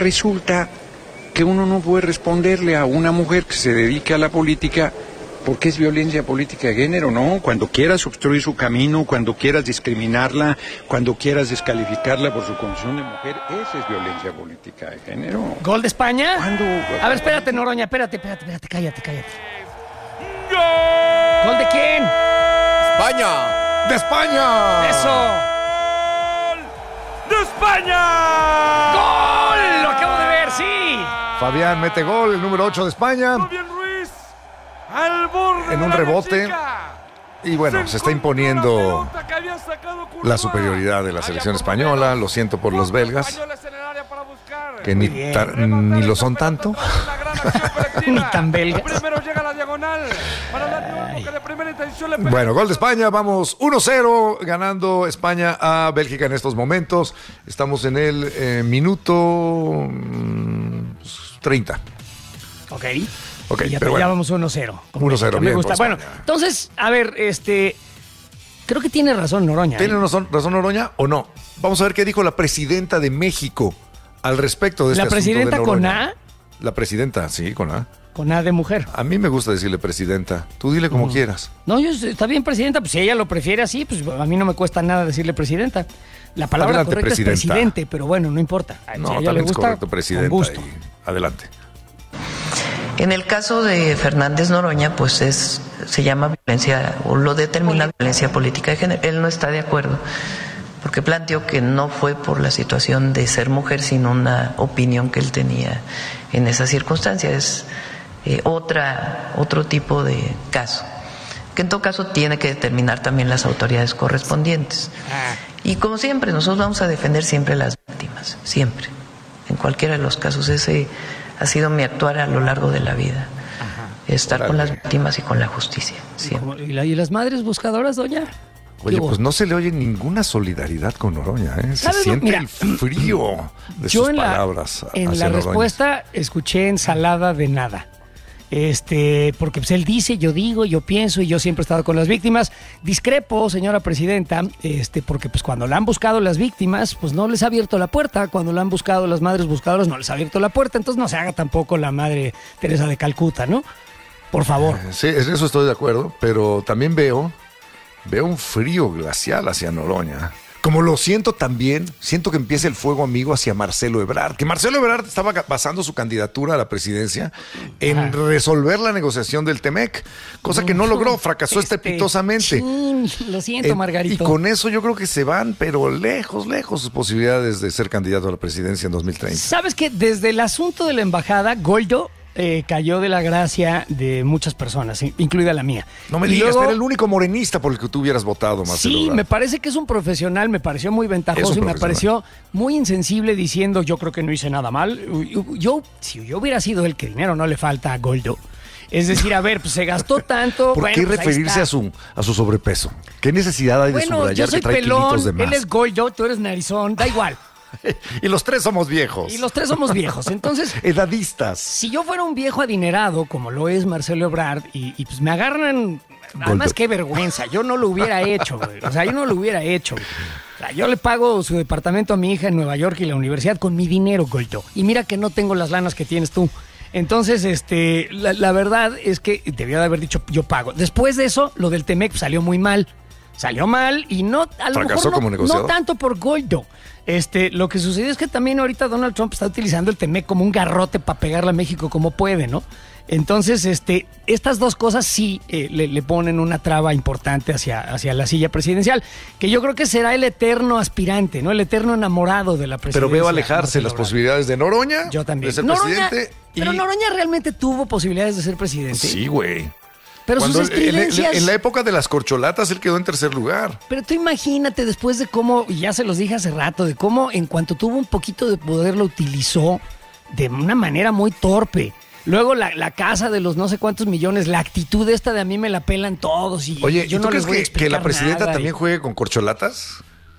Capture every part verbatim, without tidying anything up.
resulta que uno no puede responderle a una mujer que se dedica a la política porque es violencia política de género. No, cuando quieras obstruir su camino, cuando quieras discriminarla, cuando quieras descalificarla por su condición de mujer, esa es violencia política de género. ¿Gol de España? ¿Cuándo? A ver, espérate, Noroña, espérate, espérate, espérate, cállate, cállate. ¡Gol! ¿Gol de quién? ¡España! ¡De España! ¡Eso! ¡De España! ¡Gol! Lo acabo de ver, sí. Fabián mete gol, el número ocho de España. Fabián Ruiz, al borde en un rebote. Y bueno, se está imponiendo la superioridad de la selección española. Lo siento por los belgas, que ni, tar, ni lo son tanto. Ni tan belgas. Bueno, gol de España. Vamos uno cero ganando España a Bélgica en estos momentos. Estamos en el eh, minuto mmm, treinta. Ok. Ok, y ya, pero ya bueno. vamos uno cero. uno cero, Me bien. gusta. Bueno, entonces, a ver, este... Creo que tiene razón Noroña. ¿Tiene ¿eh? razón, razón Noroña o no? Vamos a ver qué dijo la presidenta de México al respecto de este ¿La asunto presidenta de con Noroña. A? La presidenta, sí, con A. Con A de mujer. A mí me gusta decirle presidenta. Tú dile como Mm. quieras. No, yo, está bien, presidenta. Pues si ella lo prefiere así, pues a mí no me cuesta nada decirle presidenta. La palabra Adelante, correcta presidenta. es presidente, pero bueno, no importa. No, si a ella también le es gusta, correcto, con presidenta. gusto. Y adelante. En el caso de Fernández Noroña, pues es se llama violencia, o lo determina violencia política de género. Él no está de acuerdo, porque planteó que no fue por la situación de ser mujer, sino una opinión que él tenía en esa circunstancia. Es eh, otra, otro tipo de caso, que en todo caso tiene que determinar también las autoridades correspondientes. Y como siempre, nosotros vamos a defender siempre a las víctimas, siempre, en cualquiera de los casos. Ese ha sido mi actuar a lo largo de la vida. Ajá. Estar Órale. Con las víctimas y con la justicia, siempre. ¿Y, la, y las madres buscadoras, doña? Oye, pues no se le oye ninguna solidaridad con Noroña, ¿eh? Se ¿Sabes? siente Mira, el frío de yo sus en la, palabras. En hacia la Noroña. respuesta escuché ensalada de nada. Este, porque pues él dice, yo digo, yo pienso y yo siempre he estado con las víctimas. Discrepo, señora presidenta, este, porque pues cuando la han buscado las víctimas, pues no les ha abierto la puerta. Cuando la han buscado las madres buscadoras, no les ha abierto la puerta. Entonces no se haga tampoco la madre Teresa de Calcuta, ¿no? Por favor. Sí, en eso estoy de acuerdo, pero también veo, veo un frío glacial hacia Noroña. Como lo siento también, siento que empieza el fuego amigo hacia Marcelo Ebrard, que Marcelo Ebrard estaba basando su candidatura a la presidencia en Ajá. resolver la negociación del Temec, cosa que no logró, fracasó este, estrepitosamente. Chin, lo siento, eh, Margarito. Y con eso yo creo que se van, pero lejos, lejos sus posibilidades de ser candidato a la presidencia en dos mil treinta. ¿Sabes qué? Desde el asunto de la embajada, Goldo Eh, cayó de la gracia de muchas personas, incluida la mía. No me y digas, luego, era el único morenista por el que tú hubieras votado, Marcelo. Sí, Ebrard. Me parece que es un profesional, me pareció muy ventajoso y me pareció muy insensible diciendo, yo creo que no hice nada mal. Yo, si yo hubiera sido el que dinero no le falta a Goldo. Es decir, a ver, pues se gastó tanto. ¿Por bueno, qué pues referirse a su, a su sobrepeso? ¿Qué necesidad hay de bueno, subrayar yo soy que trae pelón, kilitos de más? Él es Goldo, tú eres narizón, da igual. Y los tres somos viejos. Y los tres somos viejos. Entonces, edadistas. Si yo fuera un viejo adinerado, como lo es Marcelo Ebrard, y, y pues me agarran. Además, qué vergüenza. Yo no lo hubiera hecho, güey. O sea, yo no lo hubiera hecho. Güey. O sea, yo le pago su departamento a mi hija en Nueva York y la universidad con mi dinero, Goldo. Y mira que no tengo las lanas que tienes tú. Entonces, este, la, la verdad es que debió de haber dicho yo pago. Después de eso, lo del Temec salió muy mal. Salió mal y no, a lo Fracasó mejor como no, negociador. no tanto por Goldo. Este, lo que sucedió es que también ahorita Donald Trump está utilizando el Temec como un garrote para pegarle a México como puede, ¿no? Entonces, este, estas dos cosas sí eh, le, le ponen una traba importante hacia, hacia la silla presidencial, que yo creo que será el eterno aspirante, ¿no? El eterno enamorado de la presidencia. Pero veo alejarse las posibilidades de Noroña. Yo también. De ser Noroña, presidente. Pero y... Noroña realmente tuvo posibilidades de ser presidente. Sí, güey. Pero Cuando sus estridencias... en, en la época de las corcholatas él quedó en tercer lugar. Pero tú imagínate después de cómo, y ya se los dije hace rato, de cómo en cuanto tuvo un poquito de poder lo utilizó de una manera muy torpe. Luego la, la casa de los no sé cuántos millones, la actitud esta de a mí me la pelan todos y Oye, yo ¿y tú no crees les voy a que, que la presidenta nada también y... juegue con corcholatas?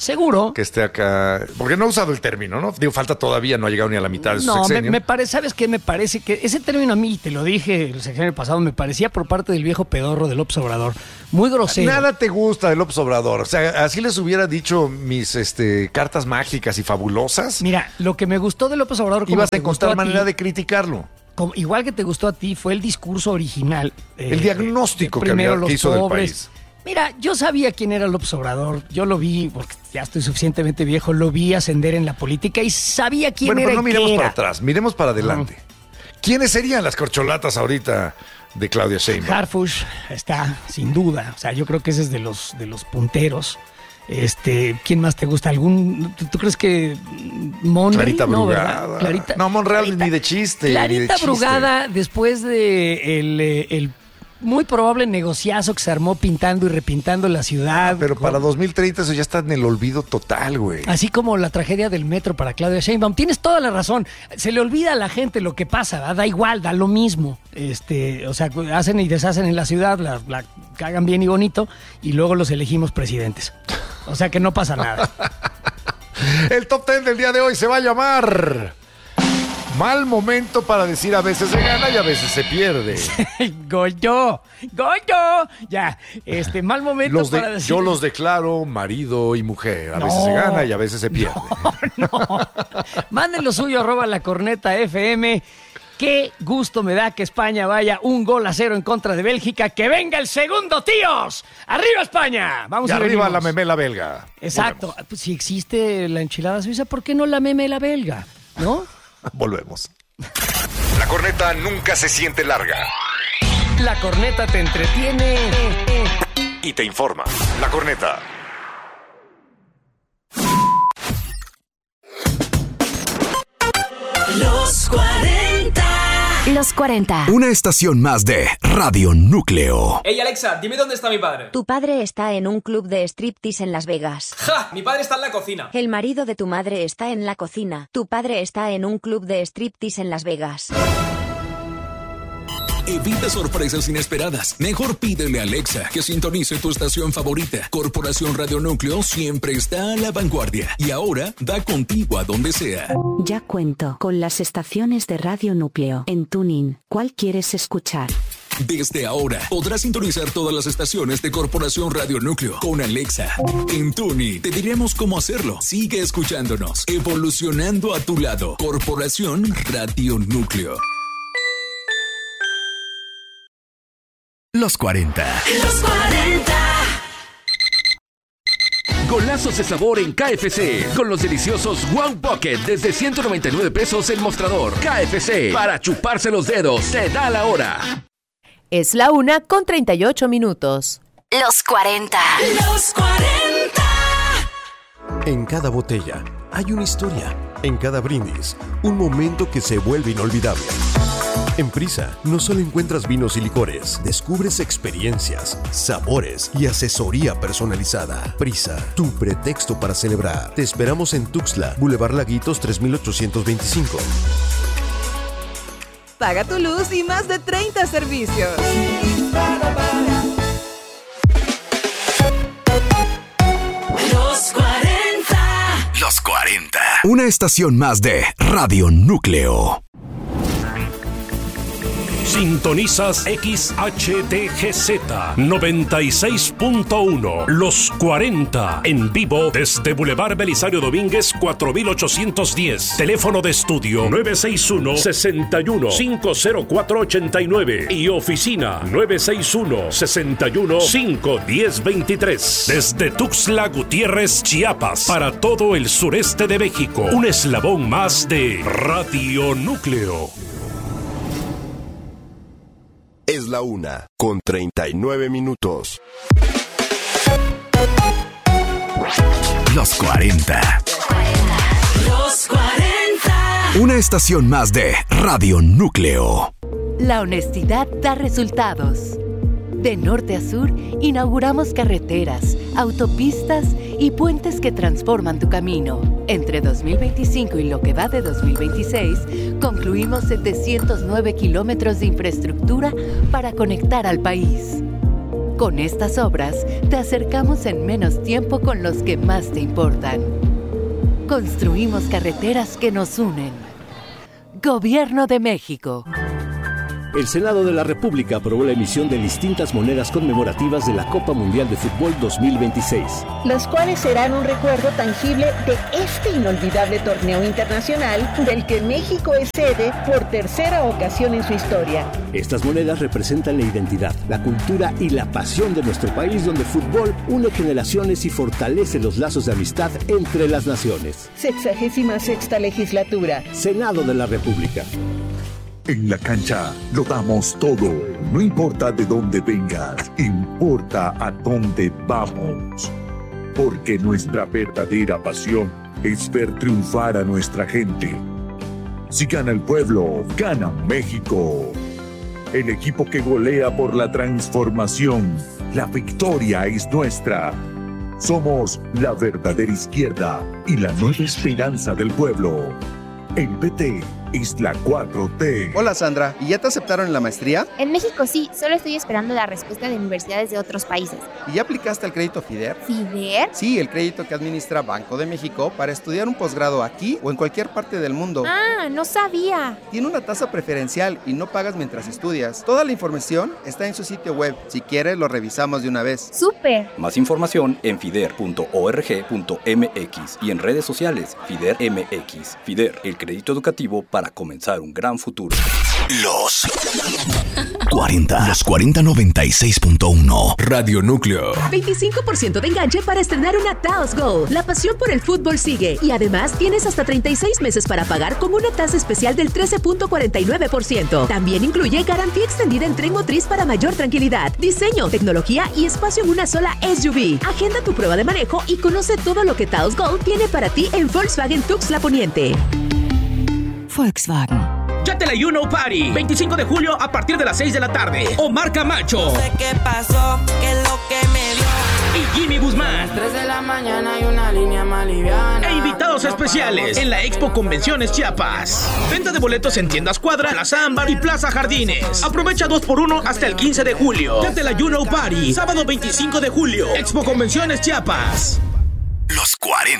Seguro. Que esté acá. Porque no ha usado el término, ¿no? Digo, falta todavía, no ha llegado ni a la mitad de su No, sexenio. me, me parece, ¿sabes qué? Me parece que ese término a mí, te lo dije el sexenio pasado, me parecía por parte del viejo pedorro de López Obrador. Muy grosero. Nada te gusta de López Obrador. O sea, así les hubiera dicho mis este, cartas mágicas y fabulosas. Mira, lo que me gustó de López Obrador... como Ibas a te gustó encontrar a manera ti, de criticarlo. como, igual que te gustó a ti, fue el discurso original. El eh, diagnóstico eh, que, primero había, que los hizo pobres. del país. Mira, yo sabía quién era López Obrador, yo lo vi, porque ya estoy suficientemente viejo, lo vi ascender en la política y sabía quién Bueno, era. pero no miremos era. para atrás, miremos para adelante. Uh-huh. ¿Quiénes serían las corcholatas ahorita de Claudia Sheinbaum? Harfuch está, sin duda, o sea, yo creo que ese es de los, de los punteros. Este, ¿quién más te gusta? ¿Algún? ¿Tú, tú crees que Monreal? Clarita no, Brugada. ¿verdad? Clarita, no, Monreal Clarita, ni de chiste. Clarita ni de chiste. Brugada, después de el, el muy probable negociazo que se armó pintando y repintando la ciudad. Pero con... para dos mil treinta eso ya está en el olvido total, güey. Así como la tragedia del metro para Claudia Sheinbaum. Tienes toda la razón. Se le olvida a la gente lo que pasa, ¿verdad? Da igual, da lo mismo. Este, o sea, hacen y deshacen en la ciudad, la, la cagan bien y bonito, y luego los elegimos presidentes. O sea que no pasa nada. El top ten del día de hoy se va a llamar... Mal momento para decir a veces se gana y a veces se pierde. Goyo, Goyo. Ya, este, mal momento los de, para decir... Yo los declaro marido y mujer. A no, veces se gana y a veces se pierde. No, no. Manden lo suyo, arroba la corneta F M. Qué gusto me da que España vaya un gol a cero en contra de Bélgica. ¡Que venga el segundo, tíos! ¡Arriba España! Vamos y a arriba venimos. la memela belga. Exacto. Pues, si existe la enchilada suiza, ¿por qué no la memela belga? ¿No? Volvemos. La corneta nunca se siente larga. La corneta te entretiene y te informa. La corneta. Los cuarenta. Los cuarenta. Una estación más de Radio Núcleo. Ey, Alexa, dime dónde está mi padre. Tu padre está en un club de striptease en Las Vegas. ¡Ja! Mi padre está en la cocina. El marido de tu madre está en la cocina. Tu padre está en un club de striptease en Las Vegas. Evita sorpresas inesperadas. Mejor pídele a Alexa que sintonice tu estación favorita. Corporación Radio Núcleo siempre está a la vanguardia y ahora da contigo a donde sea. Ya cuento con las estaciones de Radio Núcleo en TuneIn. ¿Cuál quieres escuchar? Desde ahora podrás sintonizar todas las estaciones de Corporación Radio Núcleo con Alexa. En TuneIn te diremos cómo hacerlo. Sigue escuchándonos, evolucionando a tu lado. Corporación Radio Núcleo. Los cuarenta. Los cuarenta. Golazos de sabor en K F C. Con los deliciosos Wow Pocket desde ciento noventa y nueve pesos el mostrador. K F C. Para chuparse los dedos. Se da la hora. Es la una con treinta y ocho minutos. Los cuarenta. Los cuarenta. En cada botella hay una historia. En cada brindis, un momento que se vuelve inolvidable. En Prisa, no solo encuentras vinos y licores, descubres experiencias, sabores y asesoría personalizada. Prisa, tu pretexto para celebrar. Te esperamos en Tuxtla, Boulevard Laguitos tres mil ochocientos veinticinco. Paga tu luz y más de treinta servicios. Los cuarenta. Los cuarenta. Una estación más de Radio Núcleo. Sintonizas X H D G Z noventa y seis punto uno. Los cuarenta. En vivo desde Boulevard Belisario Domínguez cuatro mil ochocientos diez. Teléfono de estudio nueve seis uno, seis uno, cinco cero cuatro ocho nueve. Y oficina nueve seis uno, seis uno, cinco uno cero dos tres. Desde Tuxtla Gutiérrez, Chiapas. Para todo el sureste de México. Un eslabón más de Radio Núcleo. Es la una, con treinta y nueve minutos. Los cuarenta. Los cuarenta. Una estación más de Radio Núcleo. La honestidad da resultados. De norte a sur, inauguramos carreteras, autopistas y puentes que transforman tu camino. Entre dos mil veinticinco y lo que va de dos mil veintiséis, concluimos setecientos nueve kilómetros de infraestructura para conectar al país. Con estas obras, te acercamos en menos tiempo con los que más te importan. Construimos carreteras que nos unen. Gobierno de México. El Senado de la República aprobó la emisión de distintas monedas conmemorativas de la Copa Mundial de Fútbol dos mil veintiséis. Las cuales serán un recuerdo tangible de este inolvidable torneo internacional del que México es sede por tercera ocasión en su historia. Estas monedas representan la identidad, la cultura y la pasión de nuestro país, donde el fútbol une generaciones y fortalece los lazos de amistad entre las naciones. Sexagésima sexta legislatura. Senado de la República. En la cancha lo damos todo, no importa de dónde vengas, importa a dónde vamos. Porque nuestra verdadera pasión es ver triunfar a nuestra gente. Si gana el pueblo, gana México. El equipo que golea por la transformación, la victoria es nuestra. Somos la verdadera izquierda y la nueva esperanza del pueblo. El P T es la cuatro T. Hola Sandra, ¿y ya te aceptaron en la maestría? En México sí, solo estoy esperando la respuesta de universidades de otros países. ¿Y ya aplicaste al crédito FIDER? ¿FIDER? Sí, el crédito que administra Banco de México para estudiar un posgrado aquí o en cualquier parte del mundo. Ah, no sabía. Tiene una tasa preferencial y no pagas mientras estudias. Toda la información está en su sitio web. Si quieres, lo revisamos de una vez. ¡Súper! Más información en fider punto org punto m x y en redes sociales FIDER M X. FIDER, el crédito educativo para comenzar un gran futuro. Los cuarenta. Los cuarenta noventa y seis punto uno. Radio Núcleo. veinticinco por ciento de enganche para estrenar una Taos Go. La pasión por el fútbol sigue. Y además tienes hasta treinta y seis meses para pagar con una tasa especial del trece punto cuarenta y nueve por ciento. También incluye garantía extendida en tren motriz para mayor tranquilidad, diseño, tecnología y espacio en una sola S U V. Agenda tu prueba de manejo y conoce todo lo que Taos Go tiene para ti en Volkswagen Tuxtla Poniente. Volkswagen. Llévatela You Know Party, veinticinco de julio a partir de las seis de la tarde. Omar Camacho. No sé qué pasó, qué es lo que me dio. Y Jimmy Guzmán. tres de la mañana hay una línea más liviana. E invitados especiales en la Expo Convenciones Chiapas. Venta de boletos en Tiendas Cuadra, Plaza Ámbar y Plaza Jardines. Aprovecha dos por uno hasta el quince de julio. Llévatela You Know Party, sábado veinticinco de julio. Expo Convenciones Chiapas. Los cuarenta.